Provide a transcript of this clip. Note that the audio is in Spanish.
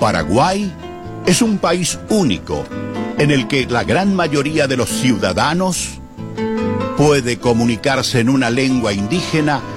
Paraguay es un país único en el que la gran mayoría de los ciudadanos puede comunicarse en una lengua indígena